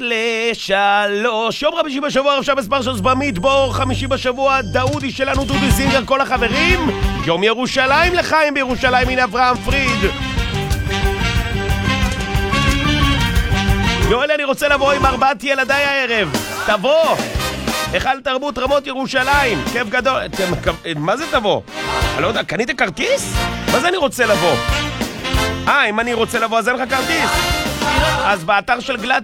לשלוש. יום חמישי בשבוע, עכשיו מספר של במדבור. חמישי בשבוע, דאודי שלנו, דודי זינגר, כל החברים. יום ירושלים לחיים בירושלים, הנה אברהם פריד. יואל, אני רוצה לבוא עם 4 ילדיי הערב. תבוא. היכל תרבות רמות ירושלים, כיף גדול. מה זה תבוא? אני לא יודע, קנית כרטיס? מה זה אני רוצה לבוא? אם אני רוצה לבוא אז אין לך כרטיס. אז באתר של גלת